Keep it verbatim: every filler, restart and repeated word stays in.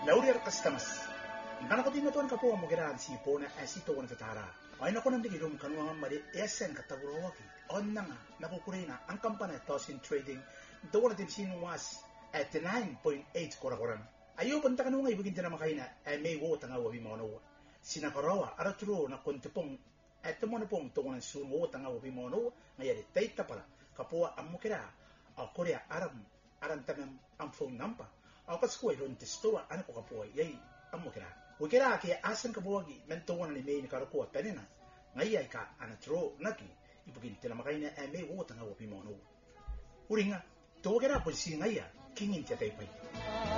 Laurier Customs. Nana ko din na tuwan ka po ang magiraan si po na asito ko na tatara. Ay na ko nang digilom kanuang mali esen kataburawaki. On na nga, nakukuray na ang kampana Tosin Trading doon natin sinuwas at nine point eight korakoran. Ayaw panta ka nung ay bugin na makay na ay may wo tanga wabi mo no. Sinakarawa araturo na kuntipong at mo na pong tungo ng sunwo tanga wabi mo no. Ngayon tay pala kapua ang mukira o Korea aram aram tamam ang phone number. Ako kaskuay ron testoa ano ko kapuay yay ang mukira. Wikira kaya asan kabuwagi mentungan ni may nakarukuha penina. Ngayon ka anatro naki ibugin na makay na ay may wo tanga wabi mo no. Uri nga, tuwa ka na po si ngaya, kingin siya tayo pa.